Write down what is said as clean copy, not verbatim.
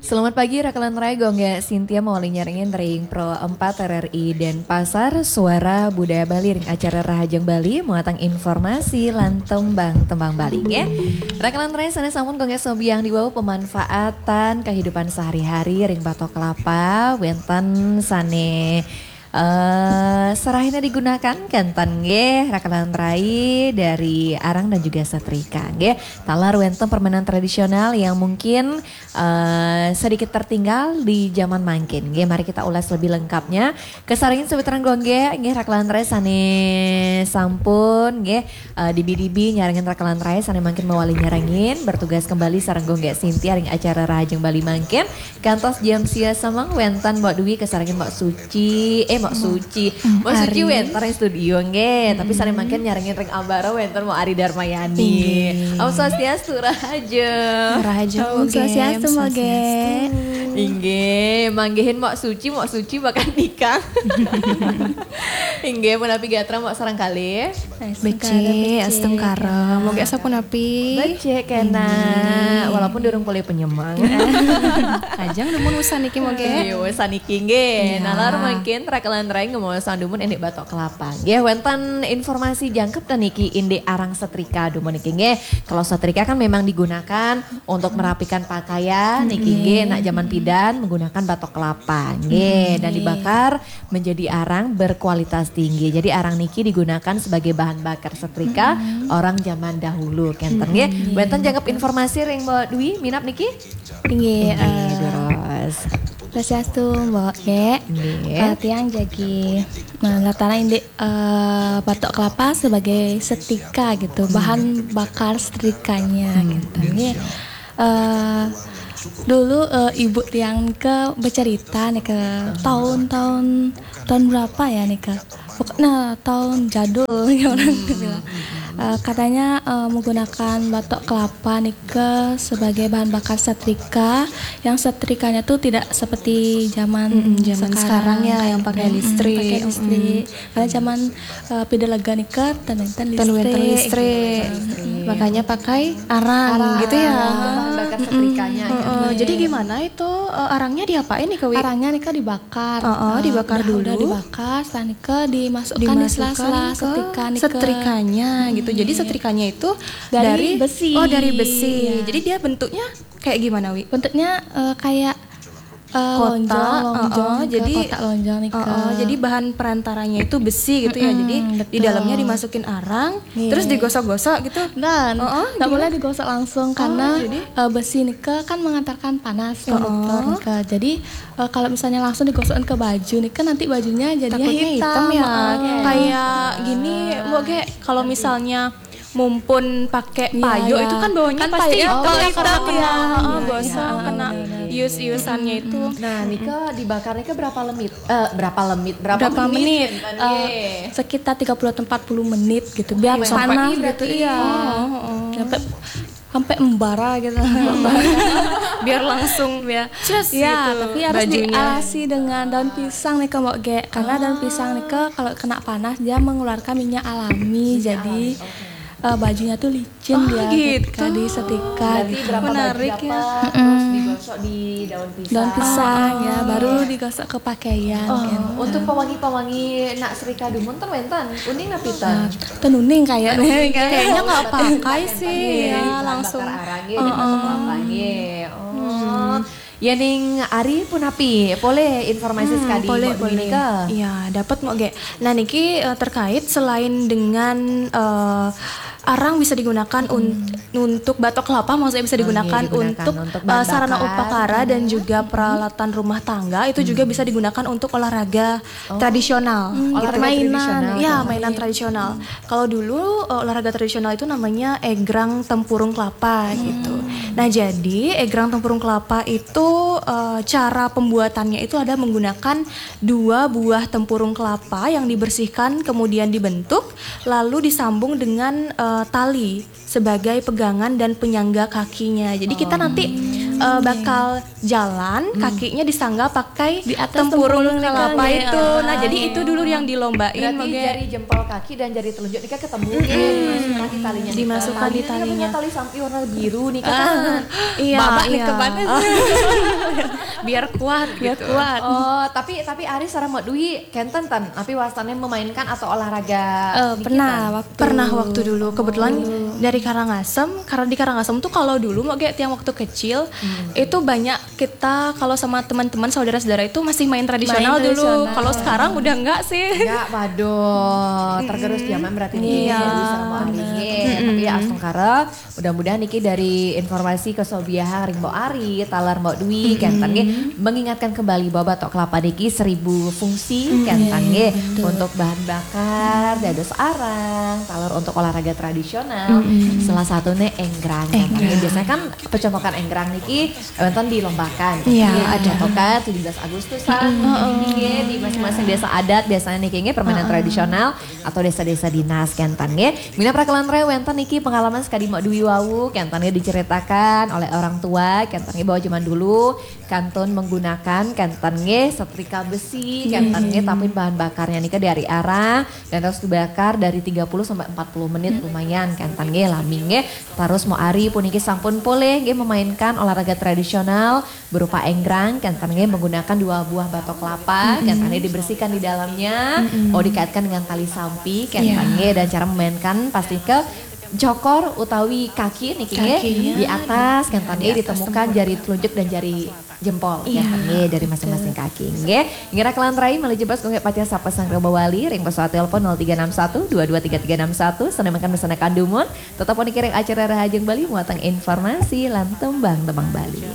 Selamat pagi Rakalan Rai Gongga Sintia mawali nyaringin ring Pro 4 RRI Denpasar Suara Budaya Bali ring acara Rahajeng Bali mengatang informasi lan tembang Bali ya. Rakalan Rai sana sampun gongga sobi yang dibawa pemanfaatan kehidupan sehari-hari ring Batok Kelapa wenten sane serahina digunakan kentan nggih Rakalan Rai dari arang dan juga setrika nggih. Talar wenten permainan tradisional yang mungkin sedikit tertinggal di zaman mangkin nggih. Mari kita ulas lebih lengkapnya. Kesaringin sebetulnya gongge nggih Rakalan Rai sane sampun nggih dibi-dibi nyaringin Rakalan Rai sane mangkin mawali nyarangin bertugas kembali sareng gongge Sintia ring acara Rahajeng Bali mangkin. Kantos jam sia samang wenten Mbak Dwi kesaringin Mbak Suci Mbak Suci wenter yang studio nge, tapi sare mangken nyarengin ring Ambara wenter mau Ari Darmayani. Om Swastiastu Rahajeng. Om Swastiastu moge. Inggih, manggihin Mak Suci bakal nikah. Inggih, menapi gatra Mak sarang kali. Bece, astem kara. Moga sapunapi. Bece kena, walaupun durung boleh penyemang. Ajang dumun usan niki moge. Iya, usan niki nggih. Nalar mangkin Rakalan Rai ngemoy sandumun endik Batok Kelapa. Nggih, wonten informasi jangkep dan niki indi arang setrika dumun niki nggih. Kalau setrika kan memang digunakan untuk merapikan pakaian niki nggih nak zaman dan menggunakan batok kelapa nggih dan dibakar menjadi arang berkualitas tinggi. Jadi arang niki digunakan sebagai bahan bakar setrika orang zaman dahulu kenten nggih. Wonten jangkep informasi ring Mbak Dwi minap niki? Nggih terus. Swastiastu Mbak tiang jagi latana indi batok kelapa sebagai setrika gitu, bahan bakar setrikanya gitu nggih. Dulu ibu tiang ke bercerita nih ke tahun berapa ya nih ke pokoknya tahun jadul ya orang bilang katanya menggunakan batok kelapa nih ke sebagai bahan bakar setrika yang setrikanya tuh tidak seperti zaman sekarang ya yang pakai listrik. Karena zaman pidalega nih ke listrik. Makanya pakai arang gitu ya. Bahan bakar setrikanya. Jadi gimana itu arangnya diapain nih Kewi? Arangnya nih dibakar. Dibakar dulu. Udah dibakar, setelah nih dimasukkan di sela-sela setrikanya gitu. Jadi setrikanya itu dari besi. Oh, dari besi. Iya. Jadi dia bentuknya kayak gimana, Wi? Bentuknya kayak lonjong, jadi kotak lonjong nih jadi bahan perantaranya itu besi gitu ya. Jadi betul. Di dalamnya dimasukin arang, terus digosok-gosok gitu. Dan nggak boleh digosok langsung karena besi nih kan mengantarkan panas konduktor nih. Jadi kalau misalnya langsung digosokkan ke baju nih nanti bajunya jadinya hitam ya. Kayak gini, Mbok kalau misalnya mumpun pakai payo itu kan bawahnya kan pasti hitam ya. Gosok kena ius-iusannya itu. Nah, Nika dibakarnya ke berapa menit? Sekitar 30-40 menit gitu. Biar panas gitu. Iya. Sampai membara gitu. Biar langsung ya. Ya, tapi harus dialasi dengan daun pisang nih Mbok Ge. Karena daun pisang nih kalau kena panas dia mengeluarkan minyak alami. Jadi bajunya tuh licin dia gitu. Di setrika gitu. Menarik ya. Terus digosok di daun pisang ya, baru digosok ke pakaian kan. Untuk pewangi nak serika dumun wenten uning napitan. Tenuning kayaknya nggak pakai sih ya, langsung ya ning Ari pun api boleh informasi sekali boleh. Iya dapat mau ge. Nah niki terkait selain dengan arang bisa digunakan untuk batok kelapa, maksudnya bisa digunakan untuk sarana upakara dan juga peralatan rumah tangga itu juga bisa digunakan untuk olahraga tradisional. Mainan tradisional. Kalau dulu olahraga tradisional itu namanya egrang tempurung kelapa gitu. Nah jadi egrang tempurung kelapa itu cara pembuatannya itu ada menggunakan 2 buah tempurung kelapa yang dibersihkan kemudian dibentuk lalu disambung dengan tali sebagai pegangan dan penyangga kakinya. Jadi kita nanti bakal jalan kakinya disangga pakai Di atas tempurung tempurung kelapa kan, itu. ya. Nah, jadi itu dulu yang dilombain. Berarti Moge. jari jempol kaki dan jari telunjuk ini kan ketemu dimasukkan di talinya. Dimasukkan di Ini kan talinya. punya tali sampi warna biru nih kan. Iya, Babak nih iya. kemana Biar kuat Biar gitu. kuat. Oh, tapi Aris sareng Mbak Dwi kenten tan, tapi wastannya memainkan atau olahraga Pernah waktu dulu. Kebetulan dari Karangasem, karena di Karangasem tuh kalau dulu mau kayak tiang waktu kecil itu banyak kita kalau sama teman-teman saudara-saudara itu masih main tradisional Main dulu. tradisional. Kalau sekarang udah enggak sih. Enggak, waduh, tergerus zaman berarti nih Iya. Mbak Dwi sareng Mbak Ari. Tapi ya astung kara, mudah-mudahan niki dari informasi kesobiahan ring Mbak Ari, talar Mbak Dwi, kenten nggih mengingatkan kembali bahwa batok kelapa niki 1000 fungsi kenten nggih untuk bahan bakar, dados arang, talar untuk olahraga tradisional. Salah satunya enggrang. Biasanya kan pecontokan enggrang niki enten dilombakan. Iya, ada contohkan 17 Agustusan niki di masing-masing desa adat biasanya niki nggih permainan tradisional atau desa-desa dinas kenten nggih. Mina prakelan wenten niki pengalaman sekali Mbak Dwi Wawu kenten nggih diceritakan oleh orang tua kenten nggih bahwa zaman dulu kantun menggunakan kenten nggih setrika besi kenten nggih tapi bahan bakarnya nika dari arang dan terus dibakar dari 30 sampai 40 menit lumayan kenten nggih lami nggih. Terus mau Ari pun niki sampun boleh nggih memainkan olahraga tradisional berupa enggrang kenten nggih menggunakan 2 buah batok kelapa kenten nggih dibersihkan di dalamnya dikaitkan dengan tali sampi kenten nggih dan cara memainkan pasti ke jokor utawi kaki niki nggih di atas kenten nggih ditemukan jari telunjuk dan jari jempol kenten nggih dari masing-masing kaki nggih. Ngira kelantrai meuli jebas kangge pacar sapa sang bawali ring pesawat telepon 0361 223361 sanemekan mesana kandumun tetep niki ring acara Rahajeng Bali muatang informasi lan tembang Bali.